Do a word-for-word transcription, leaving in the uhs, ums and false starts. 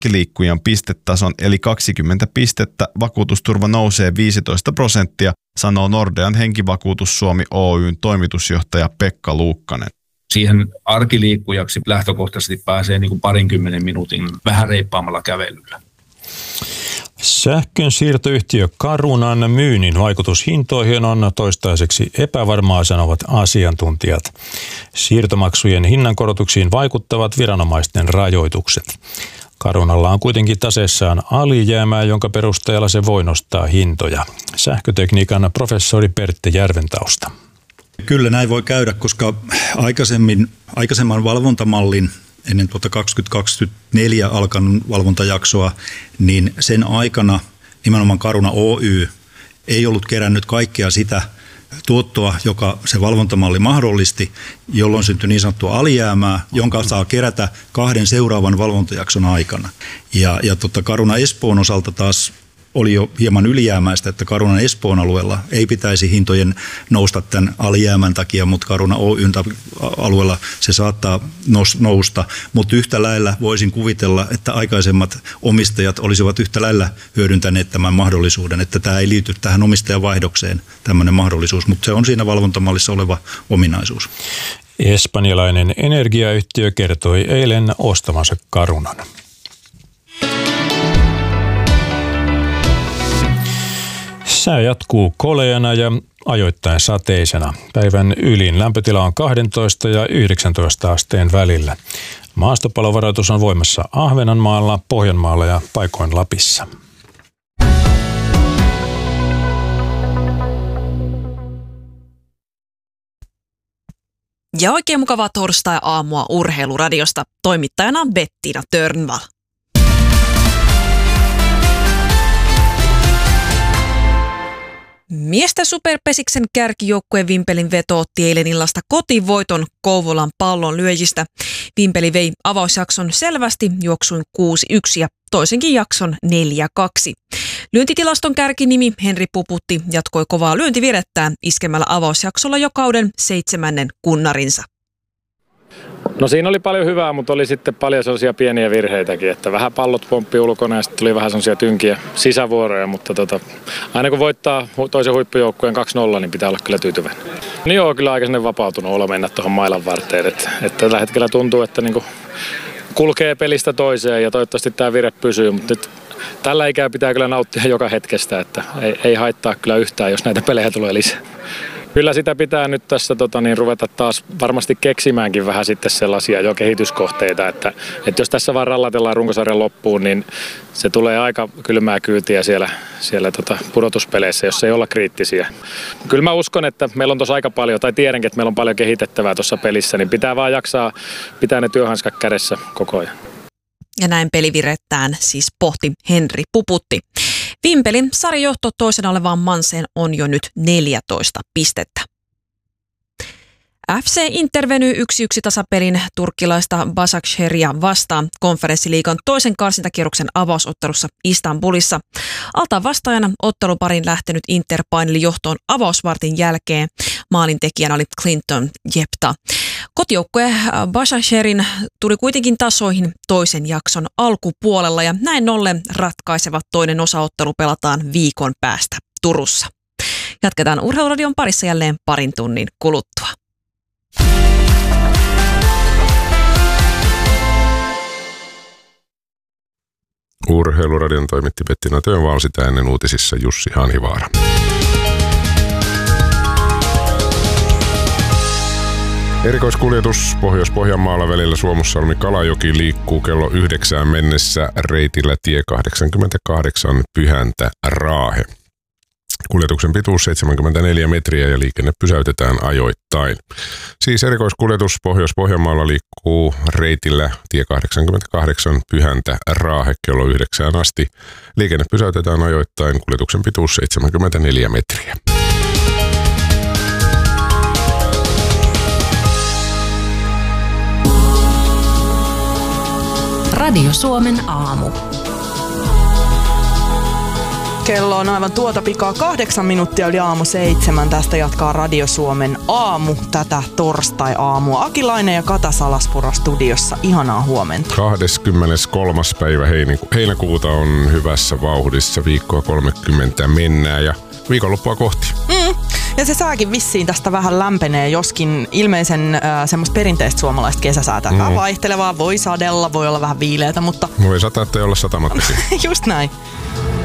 arkiliikkujan pistetason eli kaksikymmentä pistettä, vakuutusturva nousee viisitoista prosenttia, sanoo Nordean Henkivakuutus Suomi Oyn toimitusjohtaja Pekka Luukkanen. Siihen arkiliikkujaksi lähtökohtaisesti pääsee niin kuin parinkymmenen minuutin vähän reippaamalla kävelyllä. Sähkön siirtoyhtiö Carunan myynnin vaikutus hintoihin on toistaiseksi epävarmaa, sanovat asiantuntijat. Siirtomaksujen hinnankorotuksiin vaikuttavat viranomaisten rajoitukset. Carunalla on kuitenkin taseessaan alijäämää, jonka perusteella se voi nostaa hintoja. Sähkötekniikan professori Pertti Järventausta. Kyllä näin voi käydä, koska aikaisemmin, aikaisemman valvontamallin ennen tuota kaksituhattakaksikymmentäneljä alkanut valvontajaksoa, niin sen aikana nimenomaan Caruna Oy ei ollut kerännyt kaikkea sitä tuottoa, joka se valvontamalli mahdollisti, jolloin syntyi niin sanottua alijäämää, jonka saa kerätä kahden seuraavan valvontajakson aikana. Ja, ja tota Caruna Espoon osalta taas oli jo hieman ylijäämäistä, että Carunan Espoon alueella ei pitäisi hintojen nousta tämän alijäämän takia, mutta Caruna Oyn alueella se saattaa nousta. Mutta yhtä lailla voisin kuvitella, että aikaisemmat omistajat olisivat yhtä lailla hyödyntäneet tämän mahdollisuuden, että tämä ei liity tähän omistajavaihdokseen tämmöinen mahdollisuus, mutta se on siinä valvontamallissa oleva ominaisuus. Espanjalainen energiayhtiö kertoi eilen ostamansa Carunan. Sää jatkuu koleana ja ajoittain sateisena. Päivän ylin lämpötila on kaksitoista ja yhdeksäntoista asteen välillä. Maastopalovaroitus on voimassa Ahvenanmaalla, Pohjanmaalla ja paikoin Lapissa. Ja oikein mukavaa torstai-aamua Urheiluradiosta. Toimittajana Bettina Törnvall. Miesten superpesiksen kärkijoukkueen Vimpelin veto otti eilen illasta kotivoiton Kouvolan pallon lyöjistä. Vimpeli vei avausjakson selvästi juoksuin kuusi yksi ja toisenkin jakson neljä kaksi. Lyöntitilaston kärkinimi Henri Puputti jatkoi kovaa lyöntivirettään iskemällä avausjaksolla jo kauden seitsemännen kunnarinsa. No siinä oli paljon hyvää, mutta oli sitten paljon sellaisia pieniä virheitäkin, että vähän pallot pomppi ulkona ja sitten tuli vähän sellaisia tynkiä sisävuoroja, mutta tota, aina kun voittaa toisen huippujoukkueen kaksi nolla, niin pitää olla kyllä tyytyväinen. Niin joo, kyllä aika sellainen vapautunut olo mennä tuohon mailan varteen, että, että tällä hetkellä tuntuu, että niinku kulkee pelistä toiseen ja toivottavasti tämä vire pysyy, mutta nyt tällä ikää pitää kyllä nauttia joka hetkestä, että ei, ei haittaa kyllä yhtään, jos näitä pelejä tulee lisää. Kyllä sitä pitää nyt tässä tota, niin, ruveta taas varmasti keksimäänkin vähän sitten sellaisia jo kehityskohteita, että, että jos tässä vaan rallatellaan runkosarjan loppuun, niin se tulee aika kylmää kyytiä siellä, siellä tota, pudotuspeleissä, jos ei olla kriittisiä. Kyllä mä uskon, että meillä on tuossa aika paljon, tai tiedänkin, että meillä on paljon kehitettävää tuossa pelissä, niin pitää vaan jaksaa pitää ne työhanskat kädessä koko ajan. Ja näin pelivirettään siis pohti Henri Puputti. Vimpelin sarjajohto toisena olevaan Manseen on jo nyt neljätoista pistettä. F C Inter venyi yksi yksi tasapelin turkkilaista Başakşehir'ia vastaan konferenssiliigan toisen karsintakierroksen avausottelussa Istanbulissa. Altaan vastaajana otteluparin lähtenyt Inter paineli johtoon avausvartin jälkeen. Maalintekijänä oli Clinton Jepta. Kotijoukkue Başakşehir'in tuli kuitenkin tasoihin toisen jakson alkupuolella ja näin ollen ratkaiseva toinen osaottelu pelataan viikon päästä Turussa. Jatketaan Urheiluradion parissa jälleen parin tunnin kuluttua. Urheiluradion toimitti Bettina Törnvall, sitä ennen uutisissa Jussi Hanhivaara. Erikoiskuljetus Pohjois-Pohjanmaalla välillä Suomussalmi-Kalajoki liikkuu kello yhdeksään mennessä reitillä tie kahdeksankymmentäkahdeksan Pyhäntä-Raahe. Kuljetuksen pituus seitsemänkymmentäneljä metriä ja liikenne pysäytetään ajoittain. Siis erikoiskuljetus Pohjois-Pohjanmaalla liikkuu reitillä tie kahdeksankymmentäkahdeksan Pyhäntä-Raahe kello yhdeksään asti. Liikenne pysäytetään ajoittain, kuljetuksen pituus seitsemänkymmentäneljä metriä. Radio Suomen aamu. Kello on aivan tuota pikaa kahdeksan minuuttia yli aamu seitsemän. Tästä jatkaa Radio Suomen aamu tätä torstai-aamua. Akilainen ja Kata Salaspuro studiossa. Ihanaa huomenta. kahdeskymmeneskolmas päivä heinäkuuta on hyvässä vauhdissa. Viikkoa kolmekymmentä mennään ja viikonloppua kohti. Mm. Ja se sääkin vissiin tästä vähän lämpenee, joskin ilmeisen äh, semmoista perinteistä suomalaista kesäsäätä. Vähän mm. vaihtelevaa, voi sadella, voi olla vähän viileätä, mutta... Voi sataa, ettei olla satamattakin. Just näin.